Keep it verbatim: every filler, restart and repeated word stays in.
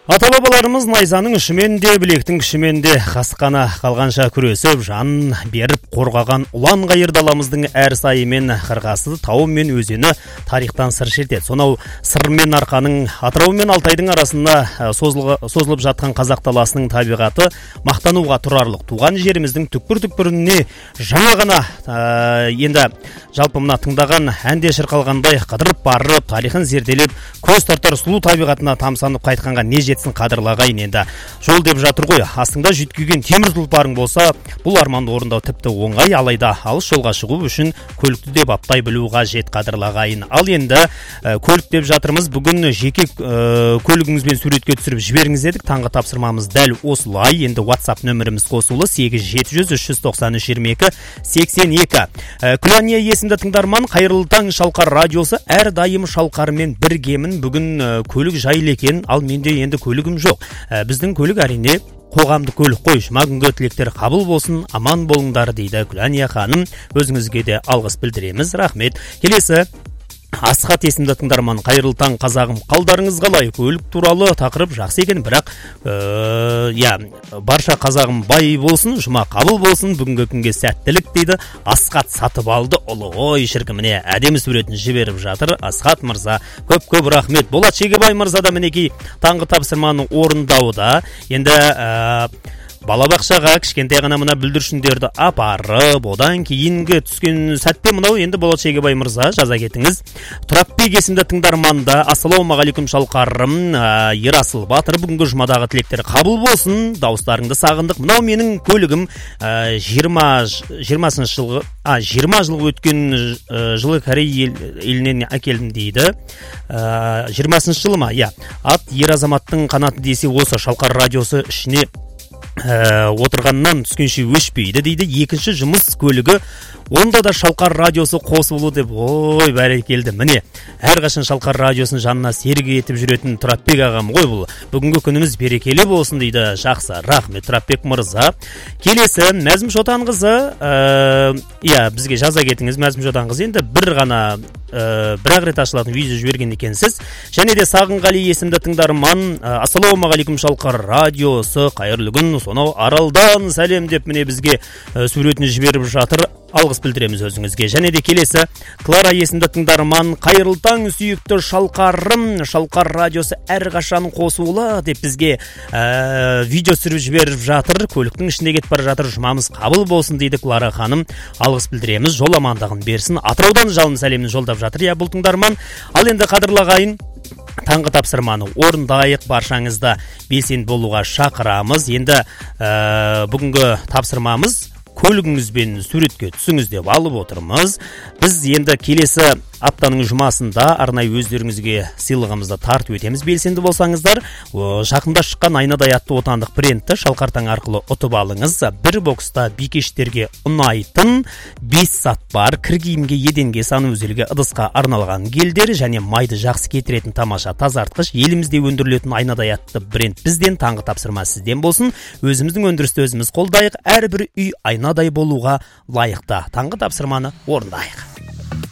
Ата-бабаларымыз найзаның ұшымен де, білектің күшімен де қасқана қалғанша күресіп, жан беріп қорғаған ұлан қайыр даламыздың әр сайы мен қырғасы, тауы мен өзені тарихтан сыр шертеді. Сонау сыр мен арқаның, Атырау мен Алтайдың арасында созылып жатқан қазақ даласының табиғаты мақтануға тұрарлық. Туған жеріміздің түкпір-түкпіріне жаңа ғана ә, енді жалпы мына тыңдаған әнде шырқалғандай қыдырып барып, тарихын зерделеп, көз тартар сұлу табиғатына тамсанып қайтқанға не жетсін қадырлағайын. Енді жол деп жатыр ғой, астыңда жүйткіген темір тұлпарың болса, бұл арманды орындау тіпті оңай, алайда алыс жолға шығу үшін көлікті де баптай білу қажет, қадырлағайын. Ал енді ә, көлік деп жатырмыз, бүгін жеке ә, көлігіңізбен суретке түсіріп жіберіңіз дедік. Таңғы тапсырмамыз дәл осылай. Енді WhatsApp нөміріміз қосулы сегіз жеті жүз үш жүз тоқсан үш жиырма екі сексен екі. ә, Күләния есімді тыңдарман, қайырлы таң, Шалқар радиосы әрдайым шалқармен біргемін. Бүгін ә, көлік жайлы екен, ал менде енді көлігім жоқ. ә, Біздің көлік әрине қоғамдық көлік қой. Жұма күнгі тілектер қабыл болсын, аман болыңдар дейді Күләния ханым. Өзіңізге де алғыс білдіреміз, рахмет. Келесі Асхат есімді тыңдарман, қайырлы таң қазағым, қалдарыңыз қалай? Көлік туралы тақырып жақсы екен, бірақ ә, я, барша қазағым бай болсын, жұма қабыл болсын, бүгінгі күнге сәттілік дейді. Асхат сатып алды ұлы ой шіркін, міне әдемі суретін жіберіп жатыр. Асхат мырза, көп-көп рахмет. Болат Шегебай мырза да мінекей таңғы тапсырманы орындауда. Енді ә, балабақшаға кішкентай ғана мына бүлдіршіндерді апарып, одан кейінгі түскен сәтте мынау енді Болат Шегебай мырза жаза кетіңіз. Тұрапбек есімді тыңдарманда, ассалаумағалейкум шалқарым, ә, Ерасыл Батыр, бүгінгі жұмадағы тілектер қабыл болсын, дауыстарыңды сағындық. Мынау менің көлігім, ә, жиырмасыншы жылғы, а, жиырма жыл өткен ә, жылы Корей ел, елінен әкелдім дейді. ә, жиырмасыншы жылы ма? Я, ат ер азаматтың қанаты десе осы Шалқар радиосы ішіне Ә, отырғаннан түскенше өшпейді дейді. Екінші жұмыс көлігі, онда да Шалқар радиосы қосылу деп, ой бәрекелді. Міне, әрқашан Шалқар радиосын жанына серік етіп жүретін Тұрапбек ағам ғой бұл. Бүгінгі күніміз берекелі болсын дейді. Жақсы, рахмет Тұрапбек мырза. Келесі Мәзім Шотанқызы, ә, иә, бізге жаза кетіңіз. Мәзім Шотанқызы енді бір ғана ә, бір ақ рет ашылатын видео жіберген екенсіз. Және де Сағынғали есімді тыңдарман, ә, ассалаумағалейкум Шалқар радиосы, қайырлы күн, сонау Аралдан сәлем деп міне бізге ә, суретін жіберіп жатыр. Алғыс білдіреміз өзіңізге. Және де келесі Клара есімді тыңдарман, қайырлы таң сүйікті Шалқарым, Шалқар радиосы әрқашан қосулы деп бізге ә, видео түсіріп жіберіп жатыр. Көліктің ішінде кетіп бара жатыр, жұмамыз қабыл болсын дейді Клара ханым. Алғыс білдіреміз, жол амандығын берсін. Атыраудан жалын сәлемін жолдап жатыр я бұл тыңдарман. Ал енді қадірлағайын, таңғы тапсырманы орындайық, баршаңызда белсенді болуға шақырамыз. Енді ә, бүгінгі тапсырмамыз көлігіңізбен суретке түсіңіз деп алып отырмыз. Біз енді келесі аптаның жұмасында арнайы өздеріңізге сыйлығымызды тартып өтеміз. Белсенді болсаңыздар, жақында шыққан айнадай атты отандық брендті Шалқар таң арқылы ұтып алыңыз. Бір бокста бикештерге ұнайтын бес сат бар. Кір киімге, еденге, санузелге, ыдысқа арналған гелдер және майды жақсы кетіретін тамаша тазартқыш. Елімізде өндірілетін айнадай атты бренд бізден, таңғы тапсырма сізден болсын. Өзіміздің өндірісті өзіміз қолдайық. Әрбір үй айнадай болуға лайықты. Таңғы тапсырманы орындайық.